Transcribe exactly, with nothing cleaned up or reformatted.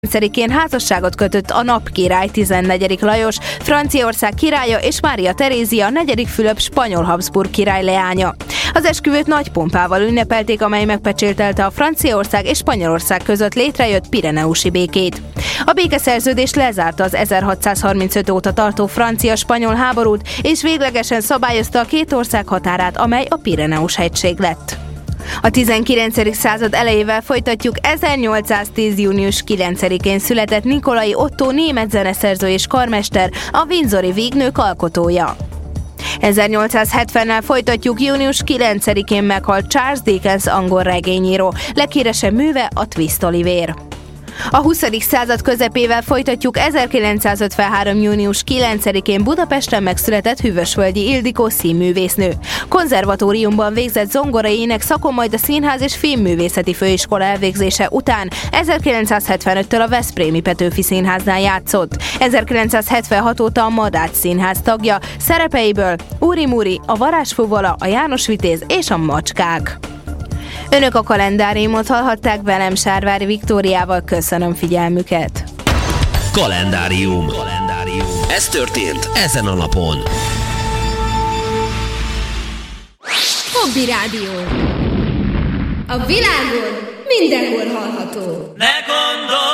tizenkilencedikén házasságot kötött a napkirály tizennegyedik Lajos, Franciaország királya és Mária Terézia negyedik Fülöp spanyol Habsburg király leánya. Az esküvőt nagy pompával ünnepelték, amely megpecsételte a Franciaország és Spanyolország között létrejött pireneusi békét. A békeszerződés lezárta az ezerhatszázharmincöt óta tartó francia-spanyol háborút, és véglegesen szabályozta a két ország határát, amely a Pireneus-hegység lett. A tizenkilencedik század elejével folytatjuk. ezernyolcszáztíz. június kilencedikén született Nikolai Otto német zeneszerző és karmester, a windsori vígnők alkotója. ezernyolcszázhetvennel folytatjuk. Június kilencedikén meghalt Charles Dickens angol regényíró, leghíresebb műve a Twist Olivér. A huszadik század közepével folytatjuk. ezerkilencszázötvenhárom. június kilencedikén Budapesten megszületett Hűvösvölgyi Ildikó színművésznő. Konzervatóriumban végzett zongorai ének szakon, majd a Színház és Filmművészeti Főiskola elvégzése után ezerkilencszázhetvenöttől a Veszprémi Petőfi Színháznál játszott. ezerkilencszázhetvenhat óta a Madách Színház tagja, szerepeiből Úri Muri, a Varázsfuvola, a János Vitéz és a Macskák. Önök a kalendáriumot hallhatták, velem Sárvári Viktóriával. Köszönöm figyelmüket. Kalendárium. Kalendárium. Ez történt ezen a napon. Hobby Rádió. A világon mindenhol hallható. Ne gondol!